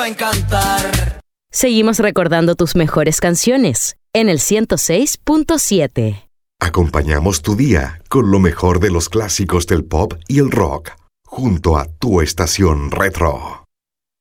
a encantar. Seguimos recordando tus mejores canciones en el 106.7. Acompañamos tu día con lo mejor de los clásicos del pop y el rock, junto a tu estación retro.